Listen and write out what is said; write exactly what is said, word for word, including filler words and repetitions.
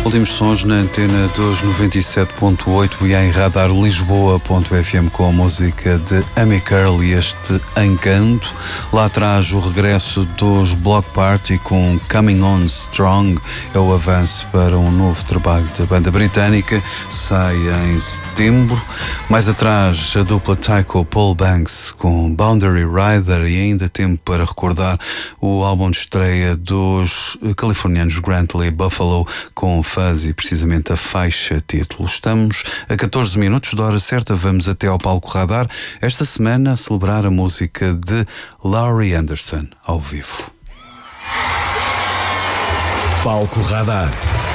Últimos sons na antena dos noventa e sete ponto oito e em radar lisboa ponto f m com a música de Amy Curl e este Encanto. Lá atrás o regresso dos Block Party com Coming On Strong, é o avanço para um novo trabalho da banda britânica, sai em setembro. Mais atrás a dupla Tycho Paul Banks com Boundary Rider e ainda tempo para recordar o álbum de estreia dos californianos Grantley Buffalo com Fuzzy, precisamente a faixa título. Estamos a catorze minutos da hora certa, vamos até ao Palco Radar, esta semana a celebrar a música de Laurie Anderson ao vivo. Palco Radar.